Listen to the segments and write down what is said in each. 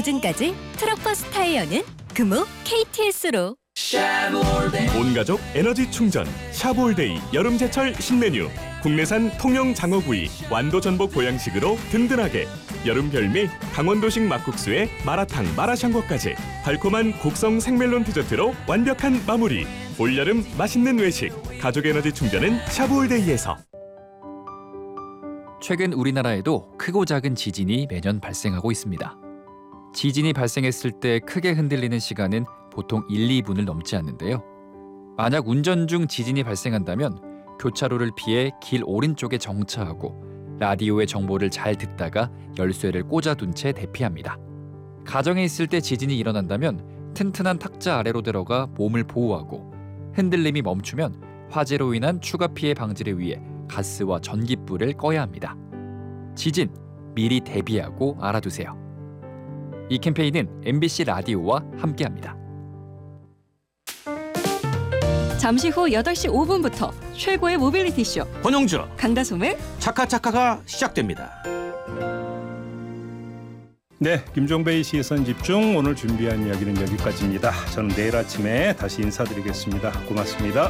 보증까지 트럭버스 타이어는 금호 KTS로. 온가족 에너지 충전 샤볼데이 여름제철 신메뉴. 국내산 통영 장어구이 완도 전복 보양식으로 든든하게. 여름 별미 강원도식 막국수에 마라탕 마라샹궈까지 달콤한 곡성 생멜론 디저트로 완벽한 마무리. 올여름 맛있는 외식 가족 에너지 충전은 샤볼데이에서. 최근 우리나라에도 크고 작은 지진이 매년 발생하고 있습니다. 지진이 발생했을 때 크게 흔들리는 시간은 보통 1, 2분을 넘지 않는데요. 만약 운전 중 지진이 발생한다면 교차로를 피해 길 오른쪽에 정차하고 라디오의 정보를 잘 듣다가 열쇠를 꽂아둔 채 대피합니다. 가정에 있을 때 지진이 일어난다면 튼튼한 탁자 아래로 들어가 몸을 보호하고 흔들림이 멈추면 화재로 인한 추가 피해 방지를 위해 가스와 전기불을 꺼야 합니다. 지진 미리 대비하고 알아두세요. 이 캠페인은 MBC 라디오와 함께합니다. 잠시 후 8시 5분부터 최고의 모빌리티 쇼 권영주 강다솜의 차카차카가 시작됩니다. 네, 김종배의 시선 집중 오늘 준비한 이야기는 여기까지입니다. 저는 내일 아침에 다시 인사드리겠습니다. 고맙습니다.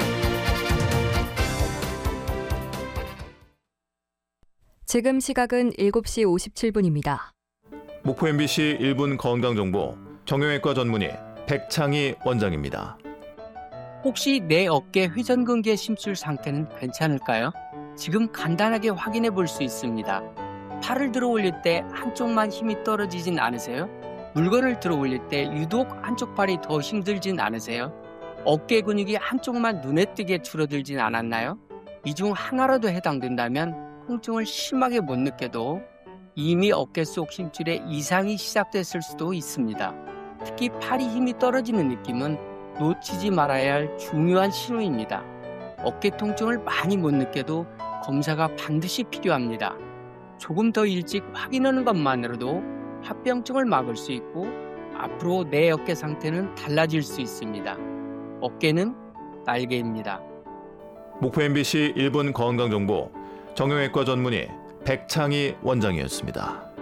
지금 시각은 7시 57분입니다. 목포 MBC 1분 건강정보 정형외과 전문의 백창희 원장입니다. 혹시 내 어깨 회전근개 심술 상태는 괜찮을까요? 지금 간단하게 확인해 볼 수 있습니다. 팔을 들어 올릴 때 한쪽만 힘이 떨어지진 않으세요? 물건을 들어 올릴 때 유독 한쪽 팔이 더 힘들진 않으세요? 어깨 근육이 한쪽만 눈에 띄게 줄어들진 않았나요? 이 중 하나라도 해당된다면 통증을 심하게 못 느껴도 이미 어깨 속 힘줄에 이상이 시작됐을 수도 있습니다. 특히 팔이 힘이 떨어지는 느낌은 놓치지 말아야 할 중요한 신호입니다. 어깨 통증을 많이 못 느껴도 검사가 반드시 필요합니다. 조금 더 일찍 확인하는 것만으로도 합병증을 막을 수 있고 앞으로 내 어깨 상태는 달라질 수 있습니다. 어깨는 날개입니다. 목포 MBC 1분 건강정보 정형외과 전문의 백창희 원장이었습니다.